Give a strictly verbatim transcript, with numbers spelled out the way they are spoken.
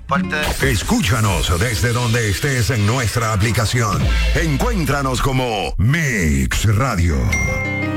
parte de... Escúchanos desde donde estés en nuestra aplicación. Encuéntranos como Mix Radio.